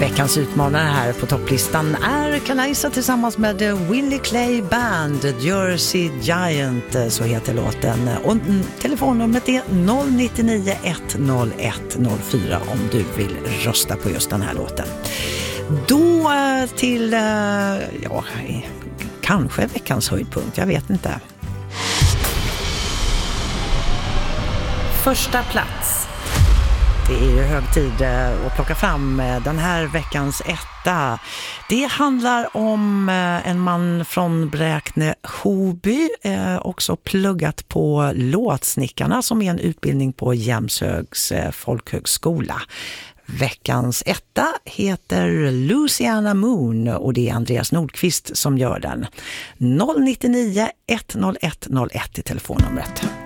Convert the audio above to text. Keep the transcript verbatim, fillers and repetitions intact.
Veckans utmanare här på topplistan är Kalaisa tillsammans med The Willie Clay Band, Jersey Giant, så heter låten. Och telefonnumret är noll nio nio ett noll ett noll fyra om du vill rösta på just den här låten. Då till, ja, kanske veckans höjdpunkt, jag vet inte. Första plats. Det är ju hög tid att plocka fram den här veckans etta. Det handlar om en man från Bräkne Hoby, också pluggat på Låtsnickarna som är en utbildning på Jämshögs folkhögskola. Veckans etta heter Louisiana Moon och det är Andreas Nordqvist som gör den. noll nio nio ett noll ett noll ett i telefonnumret.